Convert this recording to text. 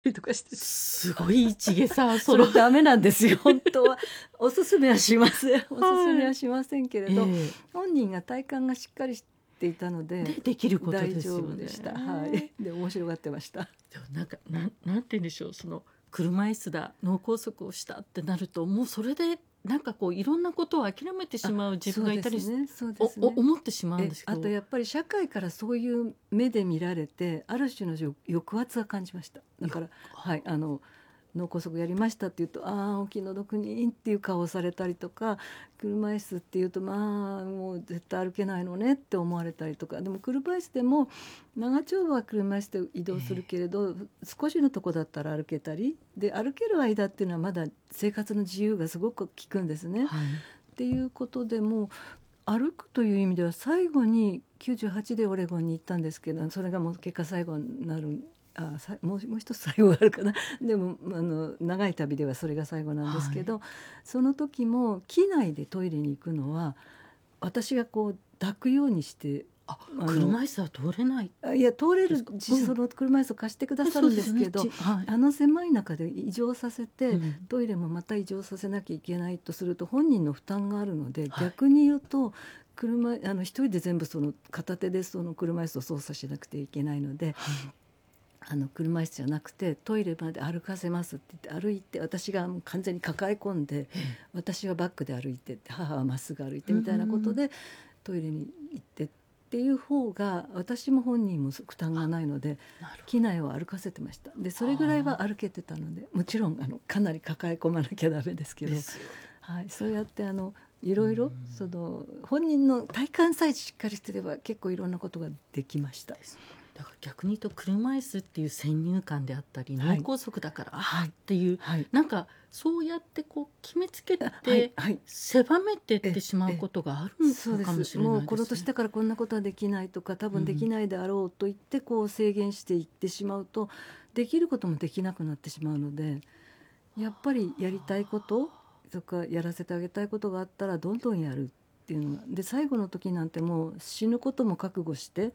りとかして、 すごい一芸さ、 それダメなんですよ本当は。おすすめはしません、おすすめはしませんけれど、本人が体幹がしっかりしていたのでできること大ですよね。 丈夫でした。はい、で面白がってました。 でもなんて言うんでしょう、その車椅子だ脳梗塞をしたってなると、もうそれでなんかこういろんなことを諦めてしまう自分がいたりそうですね。 思ってしまうんですけど、 あとやっぱり社会からそういう目で見られて、ある種の抑圧は感じました。だから、はい、脳梗塞やりましたって言うと、ああお気の毒にっていう顔をされたりとか、車椅子っていうと、まあもう絶対歩けないのねって思われたりとか。でも車椅子でも長丁場は車椅子で移動するけれど、少しのとこだったら歩けたりで、歩ける間っていうのはまだ生活の自由がすごく効くんですね。っていうことでも歩くという意味では最後に98でオレゴンに行ったんですけど、それがもう結果最後になる。もう一つ最後があるかな。でも長い旅ではそれが最後なんですけど、その時も機内でトイレに行くのは私がこう抱くようにして、 車椅子は通れない。 いや通れる、その車椅子を貸してくださるんですけど、狭い中で異常させて、トイレもまた異常させなきゃいけないとすると本人の負担があるので、逆に言うと一人で全部その片手でその車椅子を操作しなくてはいけないので、車椅子じゃなくてトイレまで歩かせますって言って歩いて、私がもう完全に抱え込んで、私はバックで歩いてって母はまっすぐ歩いてみたいなことでトイレに行ってっていう方が、私も本人も負担がないので機内を歩かせてました。でそれぐらいは歩けてたので、もちろんかなり抱え込まなきゃダメですけど、はい、そうやっていろいろその本人の体幹さえしっかりしてれば結構いろんなことができました。 だから逆に言うと車椅子っていう先入観であったり、脳梗塞だからっていう、なんかそうやってこう決めつけて、狭めてってしまうことがあるのかもしれないですね。 もうこの年だからこんなことはできないとか、多分できないであろうと言ってこう制限していってしまうと、できることもできなくなってしまうので、やっぱりやりたいこととかやらせてあげたいことがあったらどんどんやるっていうのがで、最後の時なんてもう死ぬことも覚悟して